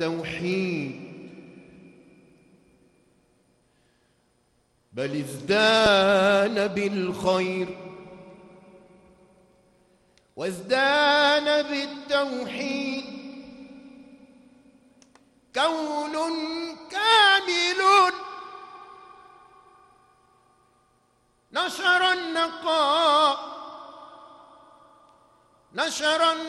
توحيد، بل ازدان بالخير وازدان بالتوحيد كون كامل نشر النقاء